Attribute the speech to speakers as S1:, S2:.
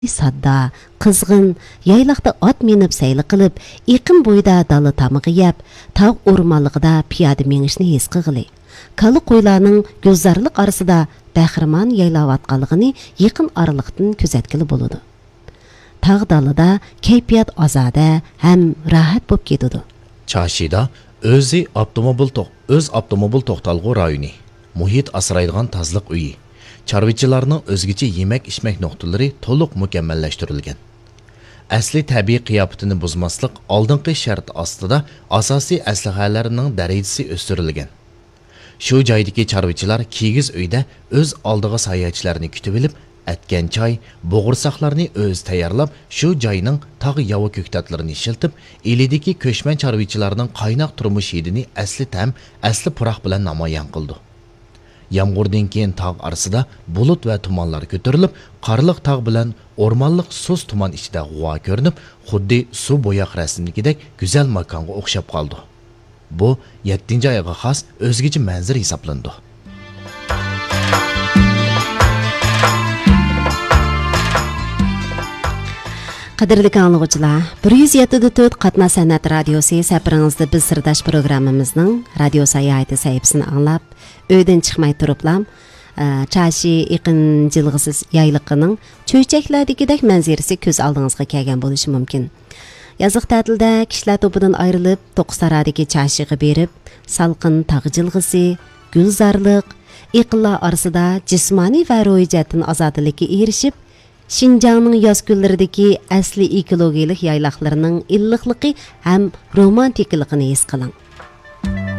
S1: Sadda, qızgın, yaylaqda at minib saylı qilib, iqim boyda dalı tamığı yap, tağ ormanlıqda piyada menişni his qıgılı. Kalı qoylarning gülzarlıq arasida bəxirman yaylavatqanlığını yaqin aralıqdan közetkili boludu. Tağ dalıda keyfiyat azade hem rahat bop kedudu.
S2: Çarşıda öz avtomobil to'xtalg'u rayoni, muhit asraydigan tazliq uyi, chorvachilarning o'zgacha yemek-ichmak nuqtalari to'liq mukammallashtirilgan. Asli tabiiy qiyofatini buzmaslik oldingi shart ostida asosiy aslahalarning darajasi o'stirilgan. Shu joydagi chorvachilar kigiz uyda o'z oldiga sayohatchilarni kutib olib, atgan choy, bo'g'irsoqlarni o'z tayyorlab, shu joyning tog' yovi ko'ktatlarini shiltib, elidagi ko'chman chorvachilarning qaynoq turmush hidini asli tam, asli puroq bilan namoyon qildi. Yağmurdan keyin tog' orasida bulut va tumanlar ko'tarilib, qorliq tog' bilan o'rmonliq so'z tuman ichida g'uva ko'rinib, xuddi suv bo'yoq rasmnigidek go'zal makonga o'xshab qoldi. Bu 7-oyga xos o'zgacha manzara hisoblandi.
S1: Qadrli anglag'uchilar, 107.4 Qatna san'at radiosi safaringizda biz sirdash programmamizning radio sayohati sahifasini anglab, uydan chiqmay turiblam, Chashi iqin jilg'isiz yayliqining cho'chaklardagidek manzarasi ko'z oldingizga kelgan bo'lishi mumkin. Yazıq ta'tilda kishilar to'pidan ayrilib, To'qsaradagi Chashiga berib, salqin tog' jilg'isi, gulzorliq, iqinlar orasida jismoniy va ruhiy jihatdan ozodlikka erishib, Şinjanның yoz kunlaridagi asli ekologiyalik yayloqlarining illiqligi ham romantikligini his qiling.